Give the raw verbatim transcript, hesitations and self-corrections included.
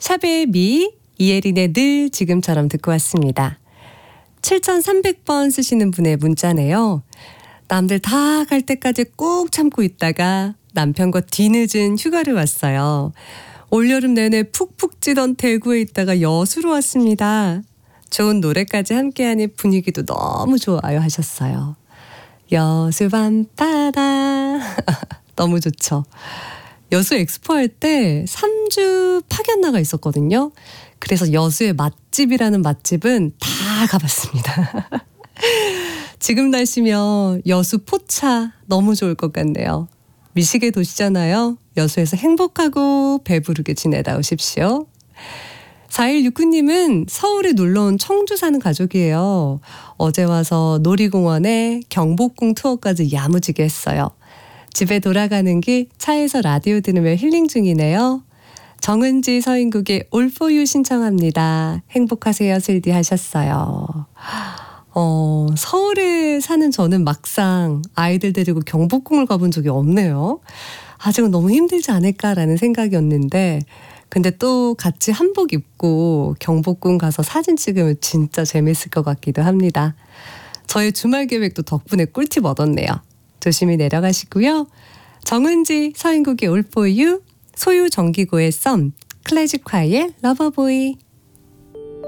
샵의 미, 이혜린의 늘 지금처럼 듣고 왔습니다. 칠천삼백 번 쓰시는 분의 문자네요. 남들 다 갈 때까지 꾹 참고 있다가 남편과 뒤늦은 휴가를 왔어요. 올여름 내내 푹푹 찌던 대구에 있다가 여수로 왔습니다. 좋은 노래까지 함께하니 분위기도 너무 좋아요 하셨어요. 여수 밤바다 너무 좋죠. 여수 엑스포 할 때 삼 주 파견나가 있었거든요. 그래서 여수의 맛집이라는 맛집은 다 가봤습니다. 지금 날씨면 여수 포차 너무 좋을 것 같네요. 미식의 도시잖아요. 여수에서 행복하고 배부르게 지내다 오십시오. 사일육구 님은 서울에 놀러온 청주 사는 가족이에요. 어제 와서 놀이공원에 경복궁 투어까지 야무지게 했어요. 집에 돌아가는 길 차에서 라디오 들으며 힐링 중이네요. 정은지 서인국의 All For You 신청합니다. 행복하세요 슬디 하셨어요. 어, 서울에 사는 저는 막상 아이들 데리고 경복궁을 가본 적이 없네요. 아직은 너무 힘들지 않을까라는 생각이었는데 근데 또 같이 한복 입고 경복궁 가서 사진 찍으면 진짜 재밌을 것 같기도 합니다. 저의 주말 계획도 덕분에 꿀팁 얻었네요. 조심히 내려가시고요. 정은지 서인국의 All For You, 소유 정기고의 썸, 클래식화의 러버보이.